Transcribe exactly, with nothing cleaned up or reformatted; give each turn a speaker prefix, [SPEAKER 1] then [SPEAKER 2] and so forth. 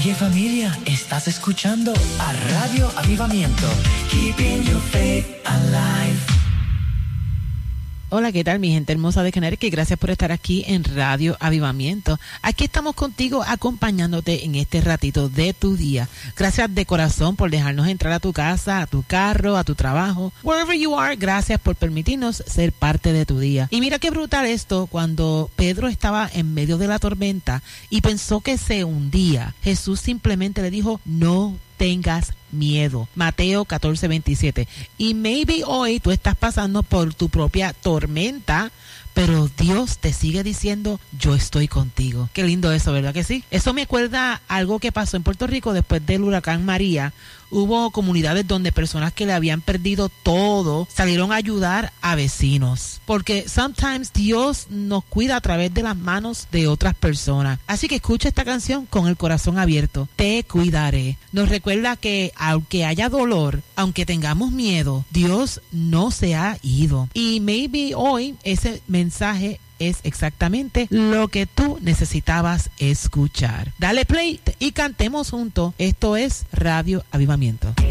[SPEAKER 1] Oye familia, estás escuchando a Radio Avivamiento. Keeping your faith alive.
[SPEAKER 2] Hola, ¿qué tal mi gente hermosa de Connecticut? Gracias por estar aquí en Radio Avivamiento. Aquí estamos contigo acompañándote en este ratito de tu día. Gracias de corazón por dejarnos entrar a tu casa, a tu carro, a tu trabajo. Wherever you are, gracias por permitirnos ser parte de tu día. Y mira qué brutal esto, cuando Pedro estaba en medio de la tormenta y pensó que se hundía, Jesús simplemente le dijo, no tengas miedo. Mateo catorce veintisiete. Y maybe hoy tú estás pasando por tu propia tormenta, pero Dios te sigue diciendo, yo estoy contigo. Qué lindo eso, ¿verdad que sí? Eso me acuerda algo que pasó en Puerto Rico después del huracán María. Hubo comunidades donde personas que le habían perdido todo salieron a ayudar a vecinos. Porque sometimes Dios nos cuida a través de las manos de otras personas. Así que escucha esta canción con el corazón abierto. Te cuidaré. Nos recuerda que aunque haya dolor, aunque tengamos miedo, Dios no se ha ido. Y maybe hoy ese mensaje es exactamente lo que tú necesitabas escuchar. Dale play y cantemos juntos. Esto es Radio Avivamiento.